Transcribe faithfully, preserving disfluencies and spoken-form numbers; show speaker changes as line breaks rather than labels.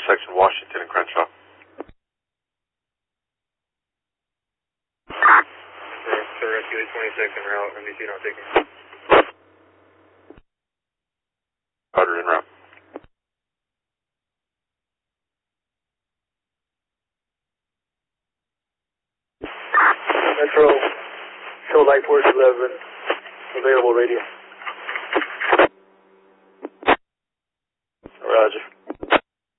intersection Washington and Crenshaw.
So rescue eight twenty-six en route, N B C not taking.
Roger, en route.
Metro, show light force eleven, available radio.